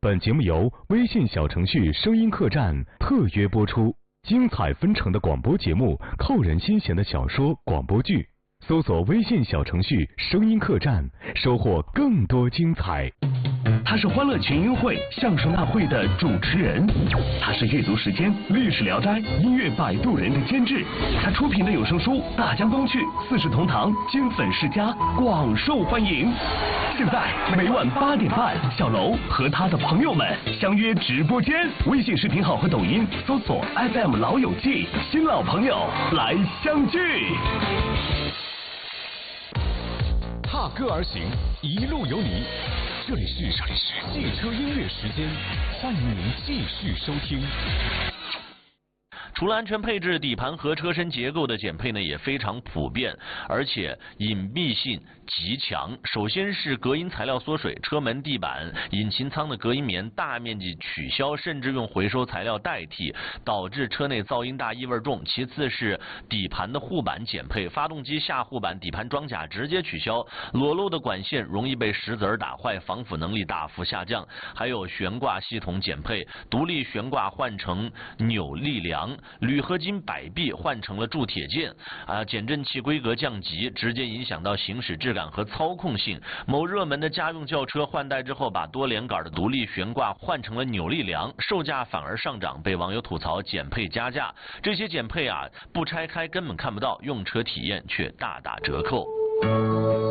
本节目由微信小程序声音客栈特约播出，精彩纷呈的广播节目，扣人心弦的小说广播剧，搜索微信小程序声音客栈，收获更多精彩。 他是欢乐群英会相声大会的主持人，他是阅读时间、历史聊斋、音乐摆渡人的监制，他出品的有声书《大江东去》《四世同堂》《金粉世家》广受欢迎。现在每晚8点半，小楼和他的朋友们相约直播间，微信视频号和抖音搜索 FM 老友记，新老朋友来相聚。 踏歌而行，一路有你。这里是汽车音乐时间，欢迎您继续收听。 除了安全配置，底盘和车身结构的减配呢也非常普遍，而且隐蔽性极强。首先是隔音材料缩水，车门、地板、引擎舱的隔音棉大面积取消，甚至用回收材料代替，导致车内噪音大、异味重。其次是底盘的护板减配，发动机下护板、底盘装甲直接取消，裸露的管线容易被石子儿打坏，防腐能力大幅下降。还有悬挂系统减配，独立悬挂换成扭力梁，铝合金摆臂换成了铸铁件，减震器规格降级，直接影响到行驶质感和操控性。某热门的家用轿车换代之后，把多连杆的独立悬挂换成了扭力梁，售价反而上涨，被网友吐槽减配加价。这些减配不拆开根本看不到，用车体验却大打折扣。